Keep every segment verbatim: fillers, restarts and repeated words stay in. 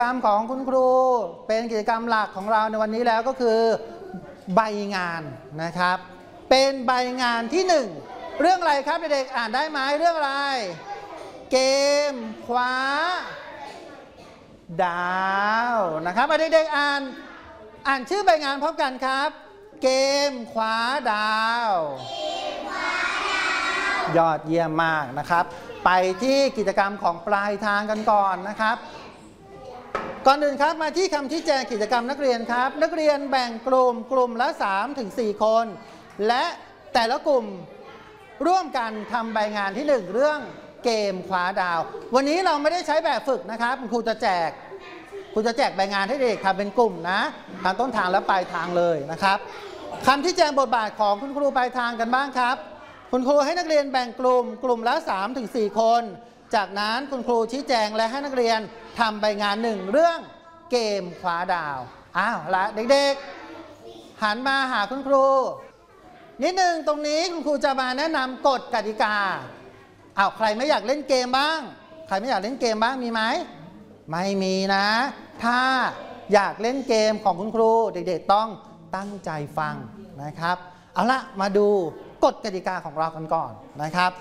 กิจกรรมของคุณครูเป็นกิจกรรมหลักของเราในวันนี้แล้วก็คือใบงานนะครับเป็นใบงานที่หนึ่งเรื่องอะไรครับเด็กๆอ่านได้ไหมเรื่องอะไรเกมคว้าดาวนะครับเด็กๆอ่านอ่านชื่อใบงานพร้อมกันครับเกมคว้าดาวยอดเยี่ยมมากนะครับไปที่กิจกรรมของปลายทางกันก่อนนะครับก่อนอื่นครับมาที่คำชี้แจงกิจกรรมนักเรียนครับนักเรียนแบ่งกลุ่มกลุ่มละ สามถึงสี่ คนและแต่ละกลุ่มร่วมกันทำใบงานที่หนึ่งเรื่องเกมคว้าดาววันนี้เราไม่ได้ใช้แบบฝึกนะครับครูจะแจกครูจะแจกใบงานให้เด็กทำเป็นกลุ่มนะทางต้นทางและปลายทางเลยนะครับคำชี้แจงบทบาทของคุณครูปลายทางกันบ้างครับคุณครูให้นักเรียนแบ่งกลุ่มกลุ่มละ สามถึงสี่ คนจากนั้นคุณครูชี้แจงและให้นักเรียนทำใบงานหนึ่งเรื่องเกมคว้าดาวอ้าวละเด็กๆหันมาหาคุณครูนิดนึงตรงนี้คุณครูจะมาแนะนำกฎกติกาอ้าวใครไม่อยากเล่นเกมบ้างใครไม่อยากเล่นเกมบ้างมีไหมไม่มีนะถ้าอยากเล่นเกมของคุณครูเด็กๆต้องตั้งใจฟังนะครับเอาละมาดูกฎกติกาของเรากันก่อนนะครับ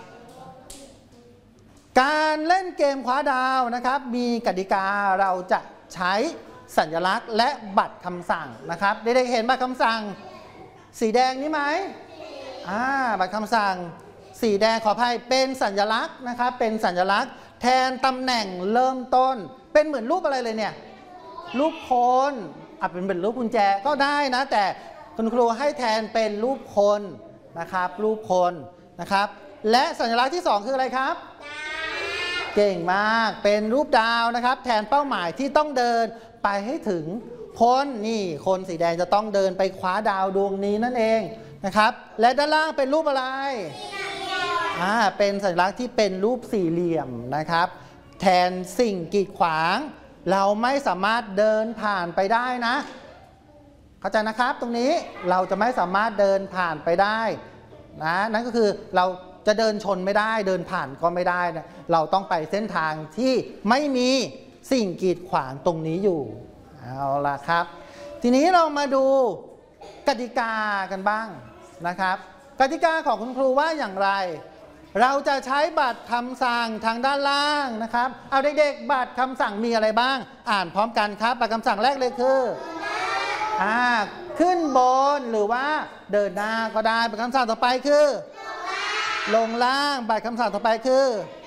การเล่นเกมคว้าดาวนะครับมีกติกาเราจะใช้สัญลักษณ์และบัตรคำสั่งนะครับเด็กๆเห็นบัตรคำสั่งสีแดงนี้ไหมอ่าบัตรคำสั่งสีแดงขออภัยเป็นสัญลักษณ์นะครับเป็นสัญลักษณ์แทนตำแหน่งเริ่มต้นเป็นเหมือนรูปอะไรเลยเนี่ยรูปคนอาจเป็นเป็นรูปกุญแจก็ได้นะแต่คุณครูให้แทนเป็นรูปคนนะครับรูปคนนะครับและสัญลักษณ์ที่สองคืออะไรครับเก่งมากเป็นรูปดาวนะครับแทนเป้าหมายที่ต้องเดินไปให้ถึงคนนี่คนสีแดงจะต้องเดินไปคว้าดาวดวงนี้นั่นเองนะครับและด้านล่างเป็นรูปอะไรอ่าเป็นสัญลักษณ์ที่เป็นรูปสี่เหลี่ยมนะครับแทนสิ่งกีดขวางเราไม่สามารถเดินผ่านไปได้นะเข้าใจนะครับตรงนี้เราจะไม่สามารถเดินผ่านไปได้นะนั่นก็คือเราจะเดินชนไม่ได้เดินผ่านก็ไม่ได้นะเราต้องไปเส้นทางที่ไม่มีสิ่งกีดขวางตรงนี้อยู่เอาล่ะครับทีนี้เรามาดูกติกากันบ้างนะครับกติกาของคุณครูว่าอย่างไรเราจะใช้บัตรคำสั่งทางด้านล่างนะครับเอาเด็กๆบัตรคำสั่งมีอะไรบ้างอ่านพร้อมกันครับบัตรคำสั่งแรกเลยคืออ่าขึ้นบนหรือว่าเดินหน้าก็ได้บัตรคำสั่งต่อไปคือลงล่างบัตรคำสั่งต่อไปคือ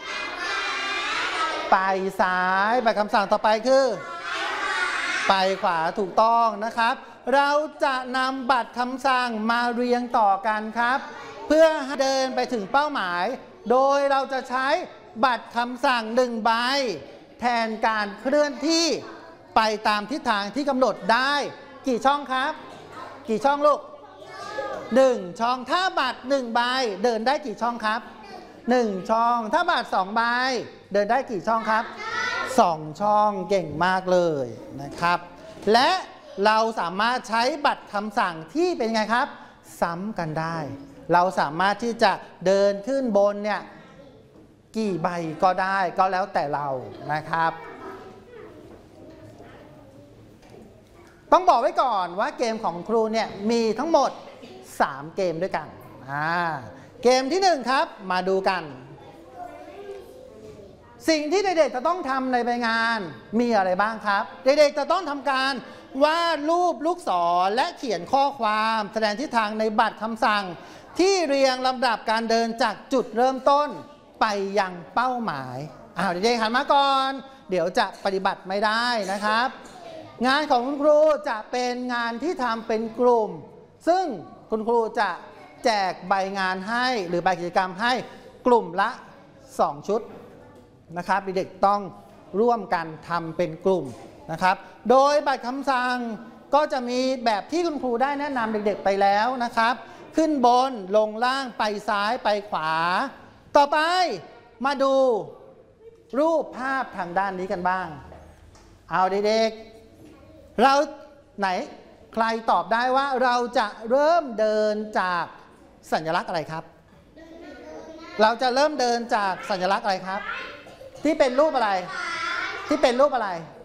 ไปซ้ายบัตรคำสั่งต่อไปคือไปขวาถูกต้องนะครับเราจะนำบัตรคำสั่งมาเรียงต่อกันครับเพื่อเดินไปถึงเป้าหมายโดยเราจะใช้บัตรคำสั่งหนึ่งใบแทนการเคลื่อนที่ไปตามทิศทางที่กำหนดได้กี่ช่องครับกี่ช่องลูกหนึ่งช่องถ้าบัตรหนึ่งใบเดินได้กี่ช่องครับหนึ่งช่องถ้าบัตรสองใบเดินได้กี่ช่องครับสองช่องเก่งมากเลยนะครับและเราสามารถใช้บัตรคำสั่งที่เป็นไงครับซ้ำกันได้เราสามารถที่จะเดินขึ้นบนเนี่ยกี่ใบก็ได้ก็แล้วแต่เรานะครับต้องบอกไว้ก่อนว่าเกมของครูเนี่ยมีทั้งหมดสามเกมด้วยกันอ่าเกมที่หนึ่งครับมาดูกันสิ่งที่เด็กๆจะต้องทำในใบงานมีอะไรบ้างครับเด็กๆจะต้องทำการวาดรูปลูกศรและเขียนข้อความแสดงทิศทางในบัตรคำสั่งที่เรียงลำดับการเดินจากจุดเริ่มต้นไปยังเป้าหมายอ้าวเด็กๆหันมาก่อนเดี๋ยวจะปฏิบัติไม่ได้นะครับงานของคุณครูจะเป็นงานที่ทำเป็นกลุ่มซึ่งคุณครูจะแจกใบงานให้หรือใบกิจกรรมให้กลุ่มละสองชุดนะครับเด็กๆต้องร่วมกันทำเป็นกลุ่มนะครับโดยบัตรคำสั่งก็จะมีแบบที่คุณครูได้แนะนำเด็กๆไปแล้วนะครับขึ้นบนลงล่างไปซ้ายไปขวาต่อไปมาดูรูปภาพทางด้านนี้กันบ้างเอาเด็กๆเราไหนใครตอบได้ว่าเราจะเริ่มเดินจากสัญลักษณ์อะไรครับเราจะเริ่มเดินจากสัญลักษณ์อะไรครับที่เป็นรูปอะไรที่เป็นรูปอะไร